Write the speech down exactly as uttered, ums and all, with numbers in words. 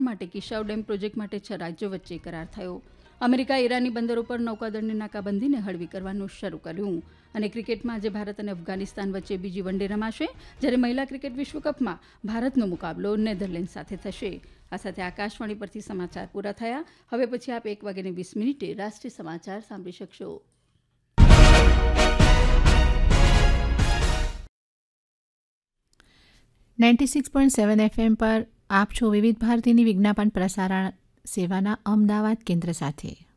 માટે કિશાઉ dam project માટે છ રાજ્યો વચ્ચે કરાર થયો. અમેરિકા ઈરાની બંદરો પર નૌકાદળની નાકાબંધીને હળવી કરવાનું શરૂ કર્યું. અને ક્રિકેટમાં આજે ભારત અને અફઘાનિસ્તાન વચ્ચે બીજી વન ડે રમાશે, જ્યારે મહિલા ક્રિકેટ વિશ્વકપમાં ભારતનો મુકાબલો નેધરલેન્ડ સાથે થશે. આ સાથે આકાશવાણી પરથી સમાચાર પૂરા થયા. હવે પછી આપ એક વાગ્યાને વીસ મિનિટે રાષ્ટ્રીય સમાચાર સાંભળી શકશો. Ninety six point seven FM પર આપ છો વિવિધ ભારતીની વિજ્ઞાપન પ્રસારણ સેવાના અમદાવાદ કેન્દ્ર સાથે.